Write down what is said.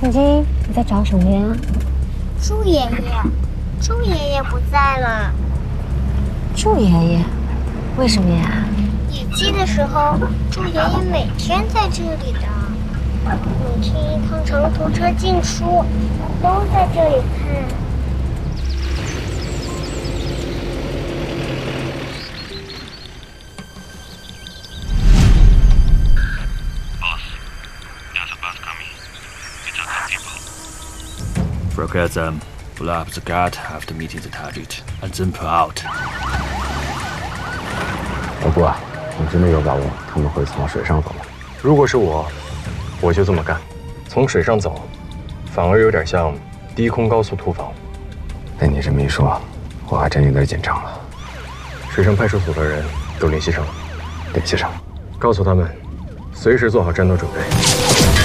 晶晶，你在找什么呀？ 猪爷爷，猪爷爷不在了。 猪爷爷？为什么呀？ 雨季的时候，猪爷爷每天在这里的，每天一趟长途车进书，都在这里看。 Forget them. Blow up the gut after meeting the target, and then pull out. 老郭，你真的有把握他们会从水上走吗？ 如果是我，我就这么干。从水上走，反而有点像低空高速突防。 被你这么一说，我还真有点紧张了。 水上派出所的人都联系上了， 联系上了， 告诉他们，随时做好战斗准备。